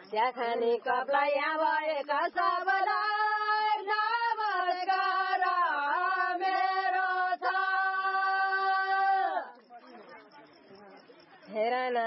चिया खाने कपलाई यहाँ भएका सबलाई नमस्कार मेरो छ। हेर न